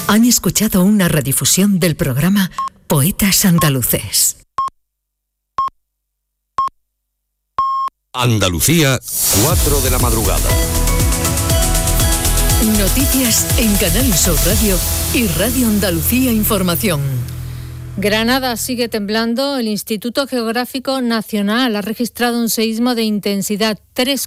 Han escuchado una redifusión del programa Poetas Andaluces. Andalucía, 4 de la madrugada. Noticias en Canal Sur Radio y Radio Andalucía Información. Granada sigue temblando. El Instituto Geográfico Nacional ha registrado un seísmo de intensidad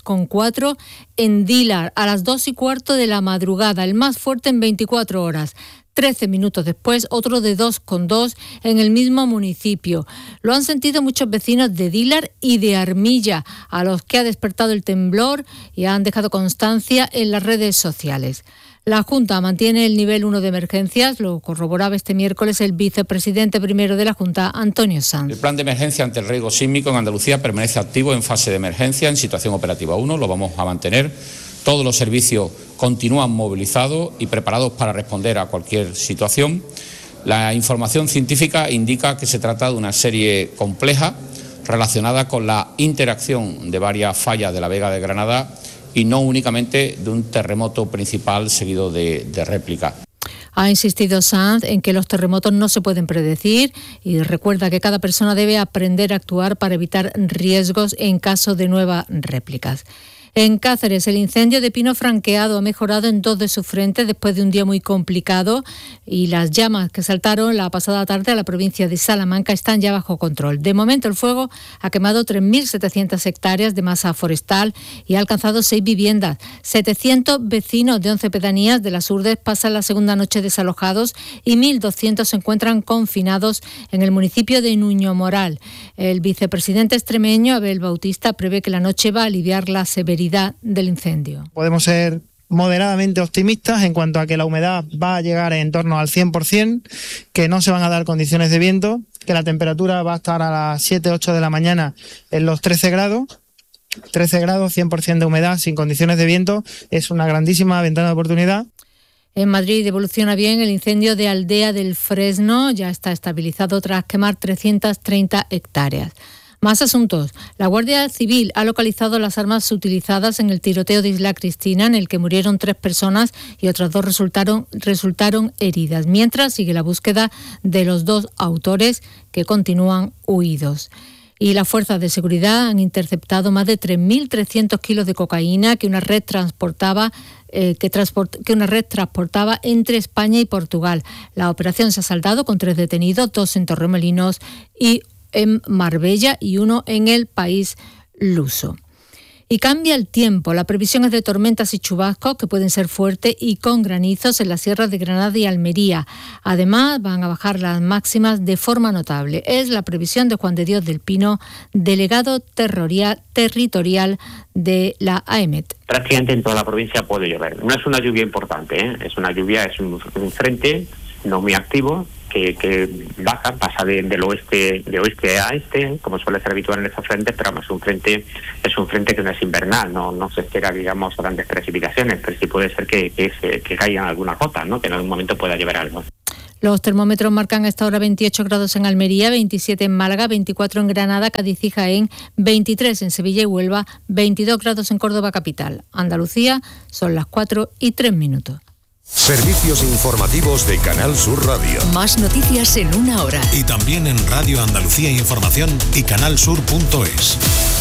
3,4 en Dílar a las 2:15 de la madrugada, el más fuerte en 24 horas. 13 minutos después, otro de 2,2 en el mismo municipio. Lo han sentido muchos vecinos de Dílar y de Armilla, a los que ha despertado el temblor y han dejado constancia en las redes sociales. La Junta mantiene el nivel 1 de emergencias, lo corroboraba este miércoles el vicepresidente primero de la Junta, Antonio Sanz. El plan de emergencia ante el riesgo sísmico en Andalucía permanece activo en fase de emergencia, en situación operativa 1, lo vamos a mantener. Todos los servicios continúan movilizados y preparados para responder a cualquier situación. La información científica indica que se trata de una serie compleja relacionada con la interacción de varias fallas de la Vega de Granada y no únicamente de un terremoto principal seguido de réplicas. Ha insistido Sanz en que los terremotos no se pueden predecir y recuerda que cada persona debe aprender a actuar para evitar riesgos en caso de nuevas réplicas. En Cáceres, el incendio de pino franqueado ha mejorado en 2 de sus frentes después de un día muy complicado y las llamas que saltaron la pasada tarde a la provincia de Salamanca están ya bajo control. De momento, el fuego ha quemado 3.700 hectáreas de masa forestal y ha alcanzado 6 viviendas. 700 vecinos de 11 pedanías de las Urdes pasan la segunda noche desalojados y 1.200 se encuentran confinados en el municipio de Nuño Moral. El vicepresidente extremeño, Abel Bautista, prevé que la noche va a aliviar la severidad del incendio. Podemos ser moderadamente optimistas en cuanto a que la humedad va a llegar en torno al 100%, que no se van a dar condiciones de viento, que la temperatura va a estar a las 7-8 de la mañana en los 13 grados, 100% de humedad sin condiciones de viento. Es una grandísima ventana de oportunidad. En Madrid evoluciona bien el incendio de Aldea del Fresno, ya está estabilizado tras quemar 330 hectáreas. Más asuntos. La Guardia Civil ha localizado las armas utilizadas en el tiroteo de Isla Cristina, en el que murieron 3 personas y otras 2 resultaron heridas, mientras sigue la búsqueda de los 2 autores que continúan huidos. Y las fuerzas de seguridad han interceptado más de 3.300 kilos de cocaína que una red transportaba entre España y Portugal. La operación se ha saldado con 3 detenidos, 2 en Torremolinos y en Marbella y 1 en el país luso. Y cambia el tiempo. La previsión es de tormentas y chubascos que pueden ser fuertes y con granizos en las sierras de Granada y Almería. Además, van a bajar las máximas de forma notable. Es la previsión de Juan de Dios del Pino, delegado territorial de la AEMET. Prácticamente en toda la provincia puede llover. No es una lluvia importante, es un frente no muy activo que pasa de oeste a este, como suele ser habitual en estos frentes, pero es un frente que no es invernal, no se espera, digamos, grandes precipitaciones, pero sí puede ser que caigan algunas gotas, ¿no? Que en algún momento pueda llover algo. Los termómetros marcan a esta hora 28 grados en Almería, 27 en Málaga, 24 en Granada, Cádiz y Jaén, 23 en Sevilla y Huelva, 22 grados en Córdoba capital. Andalucía, son las 4:03. Servicios informativos de Canal Sur Radio. Más noticias en 1 hora. Y también en Radio Andalucía Información y canalsur.es.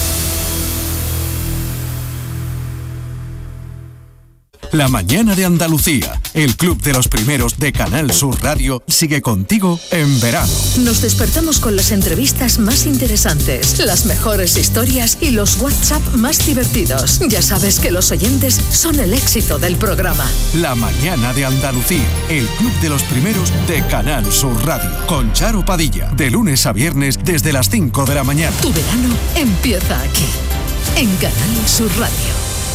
La mañana de Andalucía, el club de los primeros de Canal Sur Radio, sigue contigo en verano. Nos despertamos con las entrevistas más interesantes, las mejores historias y los WhatsApp más divertidos. Ya sabes que los oyentes son el éxito del programa. La mañana de Andalucía, el club de los primeros de Canal Sur Radio, con Charo Padilla, de lunes a viernes desde las 5 de la mañana. Tu verano empieza aquí, en Canal Sur Radio.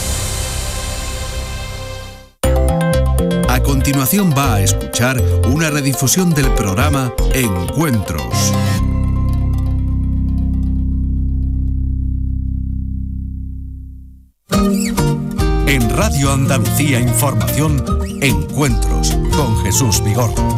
A continuación va a escuchar una redifusión del programa Encuentros. En Radio Andalucía Información, Encuentros con Jesús Vigorra.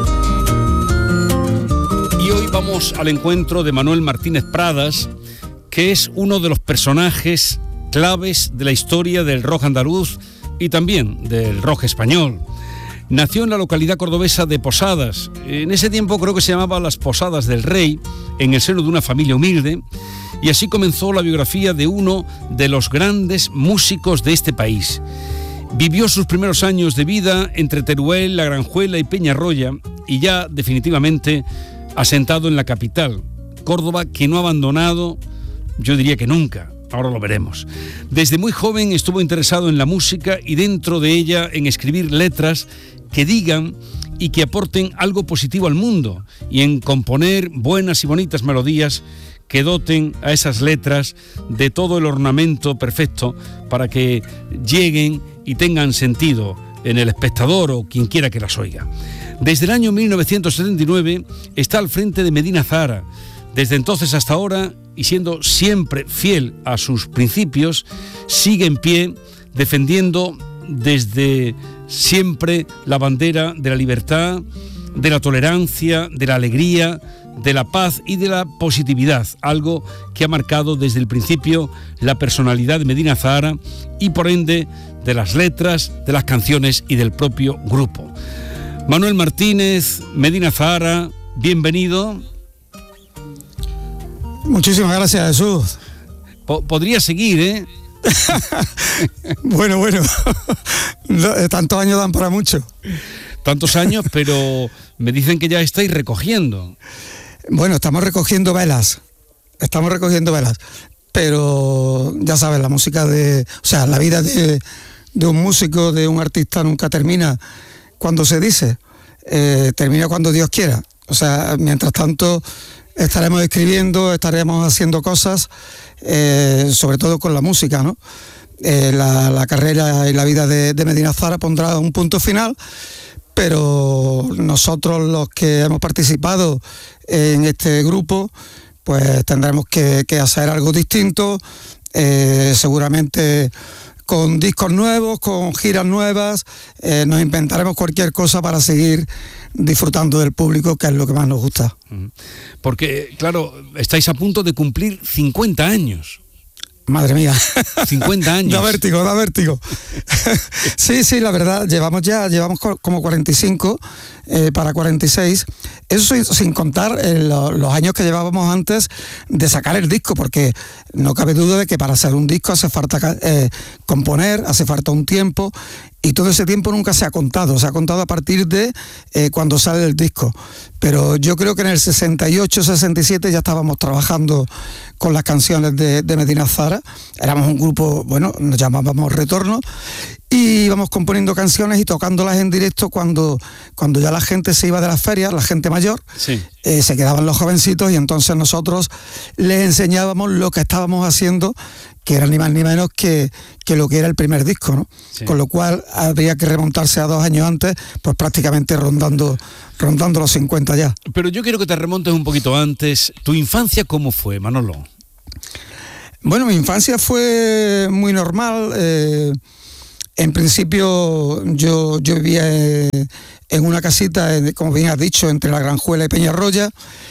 Y hoy vamos al encuentro de Manuel Martínez Pradas, que es uno de los personajes claves de la historia del rock andaluz y también del rock español. Nació en la localidad cordobesa de Posadas. En ese tiempo creo que se llamaba Las Posadas del Rey, en el seno de una familia humilde, y así comenzó la biografía de uno de los grandes músicos de este país. Vivió sus primeros años de vida entre Teruel, La Granjuela y Peñarroya, y ya definitivamente asentado en la capital, Córdoba, que no ha abandonado, yo diría que nunca. Ahora lo veremos. Desde muy joven estuvo interesado en la música y dentro de ella en escribir letras que digan y que aporten algo positivo al mundo, y en componer buenas y bonitas melodías que doten a esas letras de todo el ornamento perfecto para que lleguen y tengan sentido en el espectador o quien quiera que las oiga. Desde el año 1979 está al frente de Medina Zahara. Desde entonces hasta ahora, y siendo siempre fiel a sus principios, sigue en pie defendiendo desde siempre la bandera de la libertad, de la tolerancia, de la alegría, de la paz y de la positividad, algo que ha marcado desde el principio la personalidad de Medina Zahara y por ende de las letras, de las canciones y del propio grupo. Manuel Martínez, Medina Zahara, bienvenido. Muchísimas gracias, Jesús. Podría seguir, ¿eh? Bueno, tantos años dan para mucho. Tantos años, pero me dicen que ya estáis recogiendo. Bueno, estamos recogiendo velas, pero ya sabes, la música la vida de un músico, de un artista nunca termina cuando se dice, termina cuando Dios quiera. O sea, mientras tanto estaremos escribiendo, estaremos haciendo cosas, sobre todo con la música, ¿no? La carrera y la vida de Medina Zahara pondrá un punto final, pero nosotros los que hemos participado en este grupo, pues tendremos que hacer algo distinto, seguramente con discos nuevos, con giras nuevas, nos inventaremos cualquier cosa para seguir disfrutando del público, que es lo que más nos gusta. Porque, claro, estáis a punto de cumplir 50 años. Madre mía. 50 años. Da vértigo. Sí, la verdad, llevamos como 45 para 46. Eso sin contar los años que llevábamos antes de sacar el disco, porque no cabe duda de que para hacer un disco hace falta componer, hace falta un tiempo, y todo ese tiempo nunca se ha contado a partir de cuando sale el disco. Pero yo creo que en el 68, 67 ya estábamos trabajando con las canciones de Medina Zahara. Éramos un grupo, nos llamábamos Retorno, y íbamos componiendo canciones y tocándolas en directo cuando ya la gente se iba de las ferias, la gente mayor, sí. Se quedaban los jovencitos, y entonces nosotros les enseñábamos lo que estábamos haciendo, que era ni más ni menos que lo que era el primer disco, ¿no? Sí. Con lo cual habría que remontarse a 2 años antes, pues prácticamente rondando los 50 ya. Pero yo quiero que te remontes un poquito antes. ¿Tu infancia cómo fue, Manolo? Bueno, mi infancia fue muy normal. En principio yo vivía en una casita, como bien has dicho, entre La Granjuela y Peñarroya,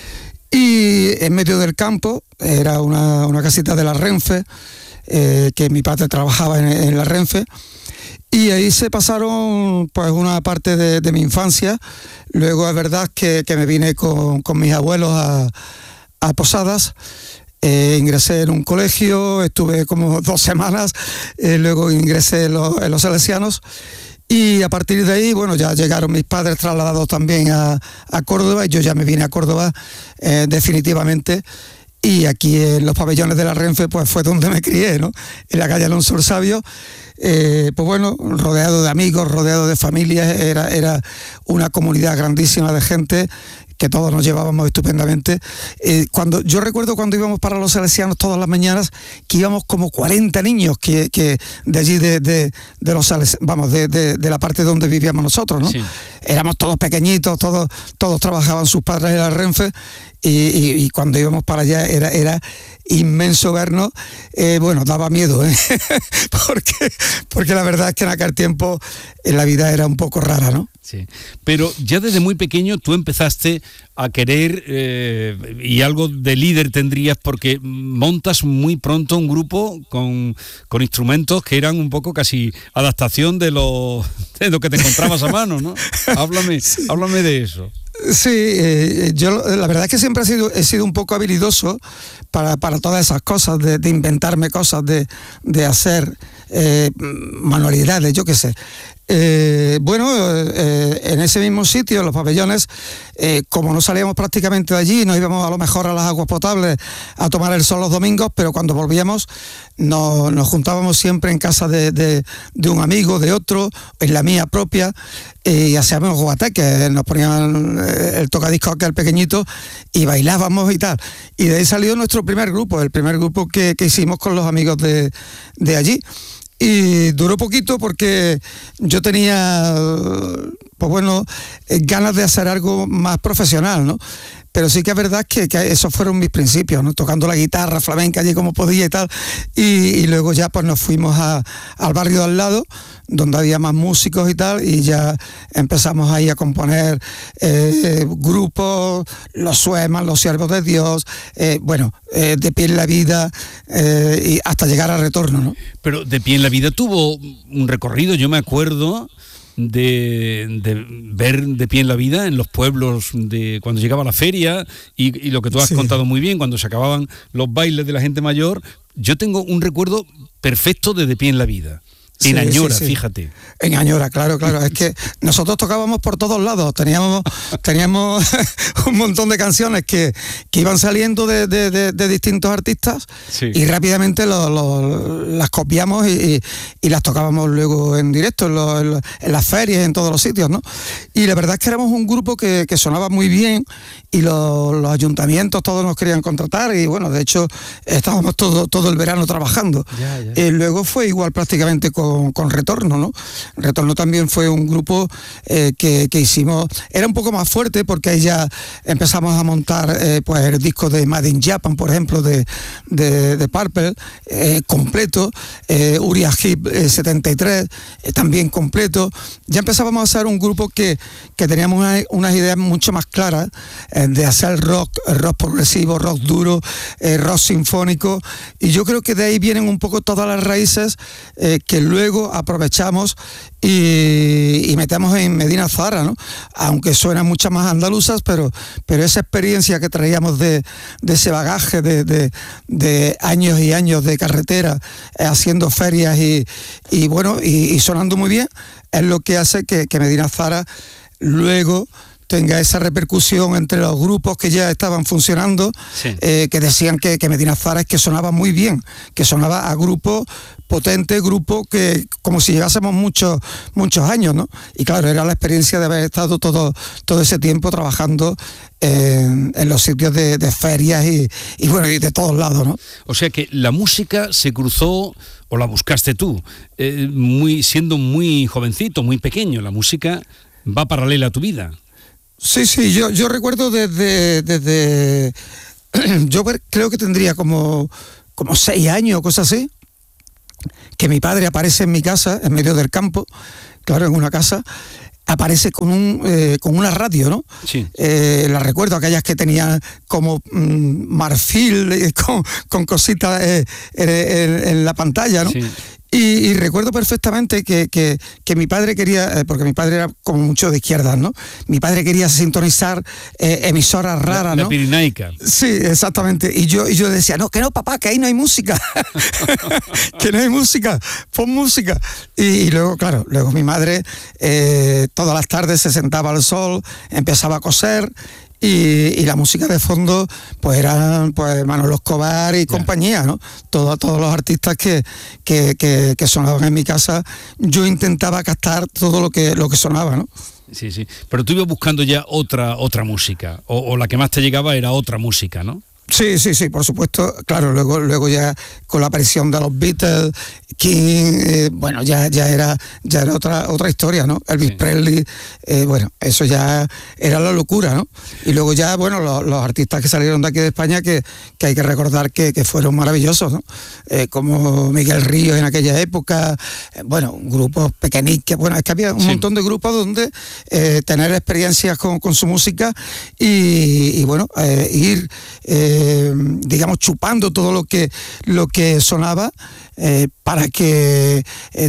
y en medio del campo. Era una casita de la Renfe, que mi padre trabajaba en la Renfe, y ahí se pasaron pues una parte de mi infancia. Luego es verdad que me vine con mis abuelos a Posadas. Ingresé en un colegio, estuve como 2 semanas, luego ingresé en los Salesianos, y a partir de ahí, ya llegaron mis padres trasladados también a Córdoba, y yo ya me vine a Córdoba definitivamente, y aquí en los pabellones de la Renfe pues fue donde me crié, ¿no? En la calle Alonso el Sabio, rodeado de amigos, rodeado de familias. Era una comunidad grandísima de gente que todos nos llevábamos estupendamente. Yo recuerdo cuando íbamos para los Salesianos todas las mañanas, que íbamos como 40 niños que de allí de los Salesianos, de la parte donde vivíamos nosotros, ¿no? Sí. Éramos todos pequeñitos, todos trabajaban sus padres en la Renfe, y cuando íbamos para allá era inmenso vernos. Daba miedo, porque la verdad es que en aquel tiempo la vida era un poco rara, ¿no? Sí, pero ya desde muy pequeño tú empezaste a querer, y algo de líder tendrías, porque montas muy pronto un grupo con instrumentos que eran un poco casi adaptación de lo que te encontrabas a mano, ¿no? Háblame de eso. Sí, yo la verdad es que siempre he sido un poco habilidoso para todas esas cosas, de inventarme cosas, de hacer manualidades, yo qué sé. En ese mismo sitio, en los pabellones, como no salíamos prácticamente de allí, nos íbamos a lo mejor a las aguas potables a tomar el sol los domingos, pero cuando volvíamos nos juntábamos siempre en casa de un amigo, de otro, en la mía propia, y hacíamos guateques, nos ponían el tocadiscos aquel pequeñito y bailábamos y tal. Y de ahí salió nuestro primer grupo, el primer grupo que hicimos con los amigos de allí. Y duró poquito porque yo tenía, ganas de hacer algo más profesional, ¿no? Pero sí que es verdad que esos fueron mis principios, ¿no? Tocando la guitarra flamenca allí como podía y tal. Y luego ya pues nos fuimos al barrio de al lado, donde había más músicos y tal, y ya empezamos ahí a componer grupos, los Suemas, los Siervos de Dios, De Pie en la Vida, y hasta llegar a Retorno, ¿no? Pero De Pie en la Vida tuvo un recorrido, yo me acuerdo de ver De Pie en la Vida en los pueblos de cuando llegaba la feria y lo que tú has contado muy bien, cuando se acababan los bailes de la gente mayor. Yo tengo un recuerdo perfecto de Pie en la Vida. En Añora, fíjate. En Añora, claro. Es que nosotros tocábamos por todos lados. Teníamos un montón de canciones que iban saliendo de distintos artistas, y rápidamente las copiamos y las tocábamos luego en directo, en las ferias, en todos los sitios, ¿no? Y la verdad es que éramos un grupo que sonaba muy bien, y los ayuntamientos todos nos querían contratar, y bueno, de hecho estábamos todo el verano trabajando. Ya. Luego fue igual prácticamente con Retorno, ¿no? Retorno también fue un grupo que hicimos, era un poco más fuerte porque ahí ya empezamos a montar el disco de Made in Japan, por ejemplo, de Purple, completo, Uriah Heep 73, también completo. Ya empezábamos a hacer un grupo que teníamos unas ideas mucho más claras, de hacer rock progresivo, rock duro, rock sinfónico, y yo creo que de ahí vienen un poco todas las raíces que luego aprovechamos y metemos en Medina Zahara, ¿no? Aunque suenan muchas más andaluzas, pero esa experiencia que traíamos de ese bagaje de años y años de carretera, haciendo ferias y sonando muy bien, es lo que hace que Medina Zahara luego tenga esa repercusión entre los grupos que ya estaban funcionando, que decían que Medina Zahara es que sonaba muy bien, que sonaba a grupo potente, grupo que como si llevásemos muchos años, ¿no? Y claro, era la experiencia de haber estado todo ese tiempo trabajando en los sitios de ferias y de todos lados, ¿no? O sea que la música se cruzó, o la buscaste tú, siendo muy jovencito, muy pequeño. La música va paralela a tu vida. Sí, yo recuerdo desde yo creo que tendría como 6 años o cosas así, que mi padre aparece en mi casa, en medio del campo, claro, en una casa, aparece con una radio, ¿no? Sí. La recuerdo, aquellas que tenían como marfil, con cositas en la pantalla, ¿no? Sí. Y recuerdo perfectamente que mi padre quería, porque mi padre era como mucho de izquierdas, ¿no? Mi padre quería sintonizar emisoras raras, ¿no? La Pirinaica. Sí, exactamente. Y yo decía, no, papá, que ahí no hay música. Que no hay música, pon música. Y luego, claro, mi madre todas las tardes se sentaba al sol, empezaba a coser. Y la música de fondo pues eran Manolo Escobar y compañía, ¿no? Todos los artistas que sonaban en mi casa, yo intentaba captar todo lo que sonaba, ¿no? Sí, pero tú ibas buscando ya otra música, o la que más te llegaba era otra música, ¿no? Sí, por supuesto. Claro, luego ya con la aparición de los Beatles, King, bueno, ya era otra historia, ¿no? Elvis Presley, bueno, eso ya era la locura, ¿no? Y luego ya, bueno, los artistas que salieron de aquí de España que hay que recordar que fueron maravillosos, ¿no? Como Miguel Ríos en aquella época, bueno, grupos pequeñiques, bueno, es que había un montón de grupos donde tener experiencias con su música y bueno, ir digamos chupando todo lo que sonaba para que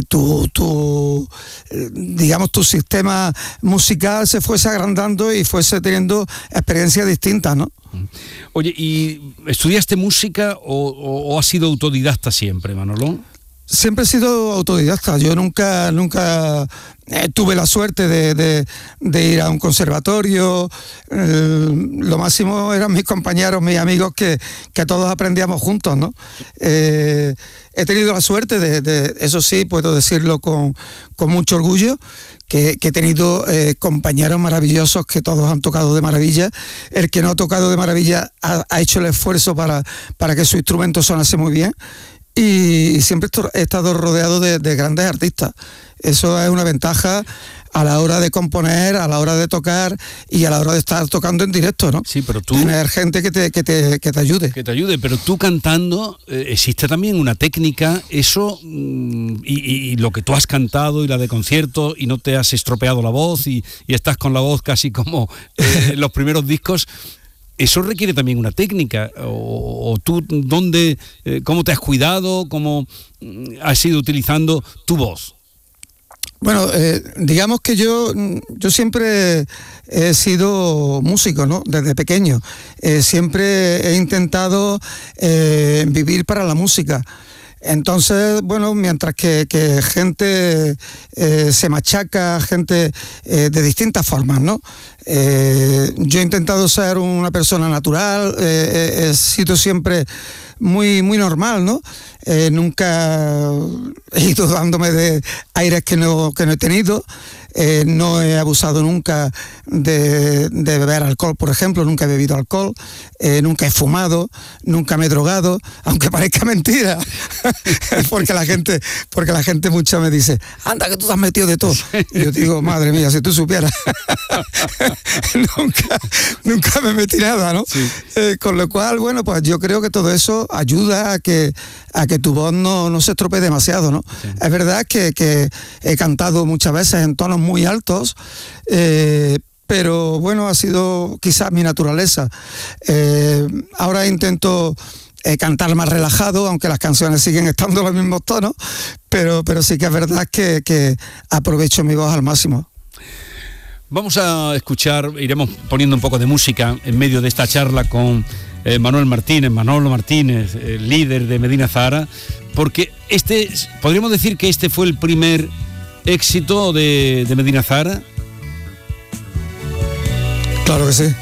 digamos tu sistema musical se fuese agrandando y fuese teniendo experiencias distintas, ¿no? Oye, ¿y estudiaste música o has sido autodidacta siempre, Manolo? Siempre he sido autodidacta. Yo nunca tuve la suerte de ir a un conservatorio. Lo máximo eran mis compañeros, mis amigos, que todos aprendíamos juntos, ¿no? He tenido la suerte de eso sí, puedo decirlo con mucho orgullo, que he tenido compañeros maravillosos que todos han tocado de maravilla. El que no ha tocado de maravilla ha hecho el esfuerzo para que su instrumento sonase muy bien. Y siempre he estado rodeado de grandes artistas. Eso es una ventaja a la hora de componer, a la hora de tocar y a la hora de estar tocando en directo, ¿no? Sí, pero tú... Tener gente que te ayude. Que te ayude, pero tú cantando, existe también una técnica, eso, y lo que tú has cantado y la de concierto y no te has estropeado la voz y estás con la voz casi como los primeros discos... Eso requiere también una técnica, o tú, ¿cómo te has cuidado? ¿Cómo has ido utilizando tu voz? Bueno, digamos que yo siempre he sido músico, ¿no? Desde pequeño. Siempre he intentado vivir para la música. Entonces, bueno, mientras que gente se machaca, gente de distintas formas, ¿no? Yo he intentado ser una persona natural, he sido siempre muy normal, ¿no? Nunca he ido dándome de aires que no he tenido. No he abusado nunca de beber alcohol, por ejemplo, nunca he bebido alcohol, nunca he fumado, nunca me he drogado, aunque parezca mentira, porque la gente mucho me dice, anda que tú te has metido de todo. Y yo digo, madre mía, si tú supieras, nunca me metí nada, ¿no? Sí. Con lo cual, bueno, pues yo creo que todo eso ayuda a que tu voz no se estropee demasiado, ¿no? Sí. Es verdad que he cantado muchas veces en tonos muy altos, pero bueno, ha sido quizás mi naturaleza. Ahora intento cantar más relajado, aunque las canciones siguen estando en los mismos tonos, pero sí que es verdad que aprovecho mi voz al máximo. Vamos a escuchar, iremos poniendo un poco de música en medio de esta charla con Manolo Martínez, líder de Medina Zahara, porque podríamos decir que este fue el primer éxito de Medina Zahara. Claro que sí.